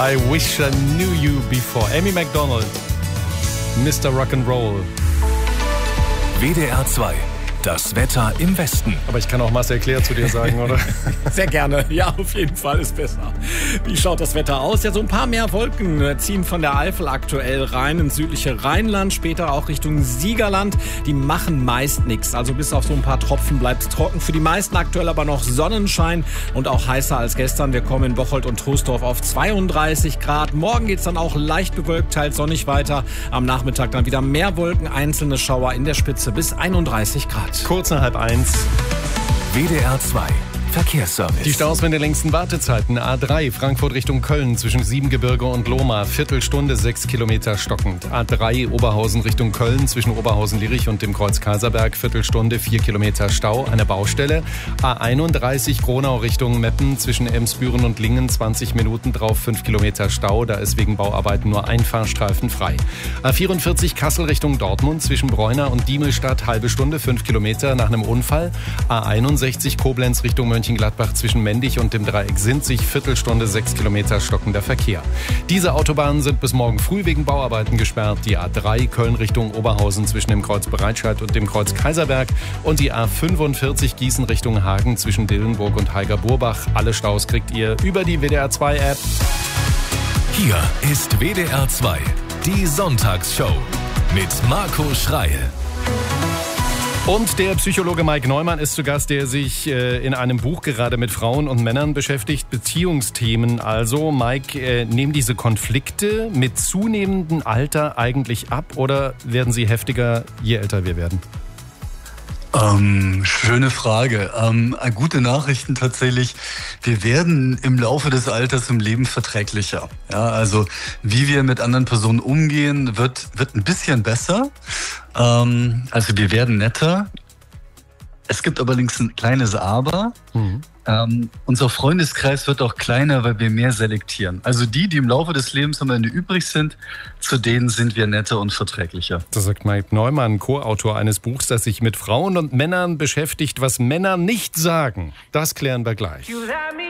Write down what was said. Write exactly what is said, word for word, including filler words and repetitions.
I wish I knew you before. Amy Macdonald, Mister Rock'n'Roll. W D R zwei. Das Wetter im Westen. Aber ich kann auch Marcel Claire zu dir sagen, oder? Sehr gerne. Ja, auf jeden Fall ist besser. Wie schaut das Wetter aus? Ja, so ein paar mehr Wolken ziehen von der Eifel aktuell rein ins südliche Rheinland, später auch Richtung Siegerland. Die machen meist nichts. Also bis auf so ein paar Tropfen bleibt es trocken. Für die meisten aktuell aber noch Sonnenschein und auch heißer als gestern. Wir kommen in Bocholt und Troisdorf auf zweiunddreißig Grad. Morgen geht's dann auch leicht bewölkt, teils sonnig weiter. Am Nachmittag dann wieder mehr Wolken, einzelne Schauer in der Spitze bis einunddreißig Grad. Kurz nach halb eins. W D R zwei. Verkehrsservice. Die Staus mit den längsten Wartezeiten. A drei Frankfurt Richtung Köln zwischen Siebengebirge und Lohmar. Viertelstunde, sechs Kilometer stockend. A drei Oberhausen Richtung Köln zwischen Oberhausen-Lierich und dem Kreuz Kaiserberg. Viertelstunde, vier Kilometer Stau. Eine Baustelle. A einunddreißig Gronau Richtung Meppen zwischen Emsbüren und Lingen. zwanzig Minuten drauf, fünf Kilometer Stau. Da ist wegen Bauarbeiten nur ein Fahrstreifen frei. A vierundvierzig Kassel Richtung Dortmund zwischen Bräuner und Diemelstadt. Halbe Stunde, fünf Kilometer nach einem Unfall. A einundsechzig Koblenz Richtung Mönchengladbach zwischen Mendig und dem Dreieck Sinzig, Viertelstunde, sechs Kilometer stockender Verkehr. Diese Autobahnen sind bis morgen früh wegen Bauarbeiten gesperrt. Die A drei Köln Richtung Oberhausen zwischen dem Kreuz Breitscheid und dem Kreuz Kaiserberg und die A fünfundvierzig Gießen Richtung Hagen zwischen Dillenburg und Heiger-Burbach. Alle Staus kriegt ihr über die W D R zwei App. Hier ist W D R zwei, die Sonntagsshow mit Marco Schreil. Und der Psychologe Mike Neumann ist zu Gast, der sich äh, in einem Buch gerade mit Frauen und Männern beschäftigt, Beziehungsthemen. Also, Mike, äh, nehmen diese Konflikte mit zunehmendem Alter eigentlich ab oder werden sie heftiger, je älter wir werden? Ähm, schöne Frage. Ähm, gute Nachrichten tatsächlich. Wir werden im Laufe des Alters im Leben verträglicher. Ja, also wie wir mit anderen Personen umgehen, wird wird ein bisschen besser. Ähm, also wir werden netter. Es gibt allerdings ein kleines Aber. Mhm. Ähm, unser Freundeskreis wird auch kleiner, weil wir mehr selektieren. Also die, die im Laufe des Lebens am Ende übrig sind, zu denen sind wir netter und verträglicher. Das sagt Mike Neumann, Co-Autor eines Buchs, das sich mit Frauen und Männern beschäftigt. Was Männer nicht sagen, das klären wir gleich.